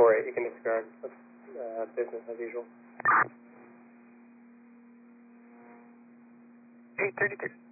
4-8, you can disregard. That's business as usual. 832.